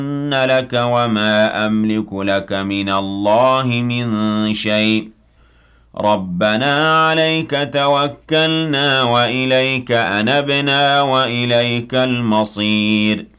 لك وما أملك لك من الله من شيء ربنا عليك توكلنا وإليك أنبنا وإليك المصير